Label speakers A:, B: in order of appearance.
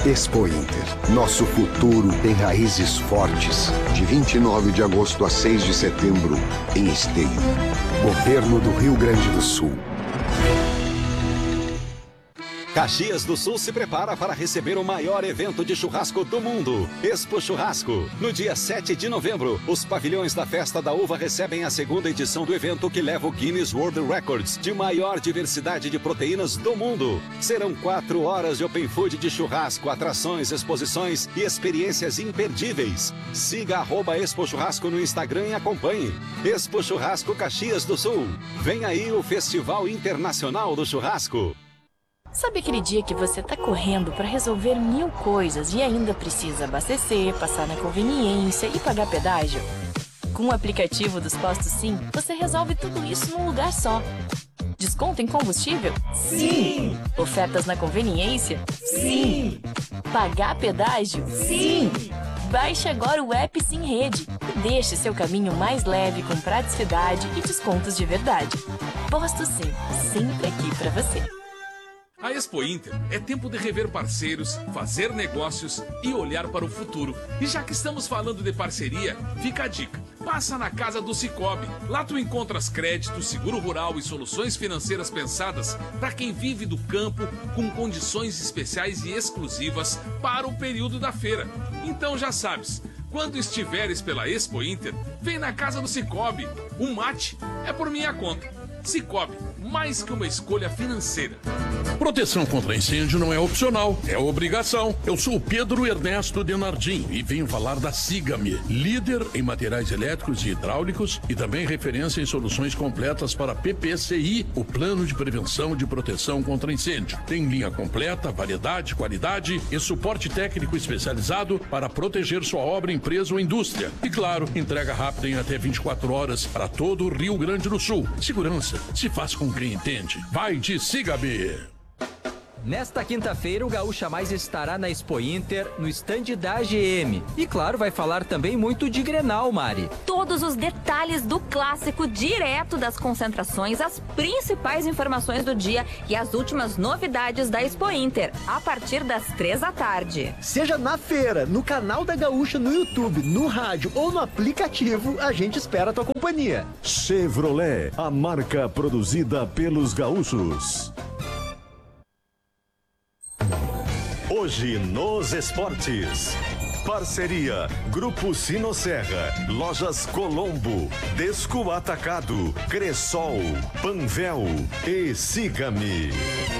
A: Expo Inter. Nosso futuro tem raízes fortes. De 29 de agosto a 6 de setembro, em Esteio. Governo do Rio Grande do Sul.
B: Caxias do Sul se prepara para receber o maior evento de churrasco do mundo, Expo Churrasco. No dia 7 de novembro, os pavilhões da Festa da Uva recebem a segunda edição do evento que leva o Guinness World Records de maior diversidade de proteínas do mundo. Serão 4 horas de open food de churrasco, atrações, exposições e experiências imperdíveis. Siga @Expo Churrasco no Instagram e acompanhe. Expo Churrasco Caxias do Sul. Vem aí o Festival Internacional do Churrasco.
C: Sabe aquele dia que você tá correndo para resolver 1000 coisas e ainda precisa abastecer, passar na conveniência e pagar pedágio? Com o aplicativo dos Postos Sim, você resolve tudo isso num lugar só. Desconto em combustível? Sim! Ofertas na conveniência? Sim! Pagar pedágio? Sim! Baixe agora o app Sim Rede e deixe seu caminho mais leve com praticidade e descontos de verdade. Posto Sim, sempre aqui para você.
D: A Expo Inter é tempo de rever parceiros, fazer negócios e olhar para o futuro. E já que estamos falando de parceria, fica a dica. Passa na casa do Sicoob. Lá tu encontras crédito, seguro rural e soluções financeiras pensadas para quem vive do campo com condições especiais e exclusivas para o período da feira. Então já sabes, quando estiveres pela Expo Inter, vem na casa do Sicoob. O mate é por minha conta. Sicoob, mais que uma escolha financeira.
E: Proteção contra incêndio não é opcional, é obrigação. Eu sou o Pedro Ernesto Denardim e venho falar da Siga-me, líder em materiais elétricos e hidráulicos e também referência em soluções completas para PPCI, o Plano de Prevenção de Proteção contra Incêndio. Tem linha completa, variedade, qualidade e suporte técnico especializado para proteger sua obra, empresa ou indústria. E claro, entrega rápida em até 24 horas para todo o Rio Grande do Sul. Segurança se faz com quem entende. Vai de Siga-me!
F: Nesta quinta-feira, o Gaúcha Mais estará na Expo Inter, no estande da AGM. E claro, vai falar também muito de Grenal, Mari.
G: Todos os detalhes do clássico, direto das concentrações, as principais informações do dia e as últimas novidades da Expo Inter, a partir das 3 da tarde.
H: Seja na feira, no canal da Gaúcha, no YouTube, no rádio ou no aplicativo, a gente espera a tua companhia.
I: Chevrolet, a marca produzida pelos gaúchos. Hoje nos esportes. Parceria Grupo Sinosserra, Lojas Colombo, Desco Atacado, Cressol, Panvel e Siga-me.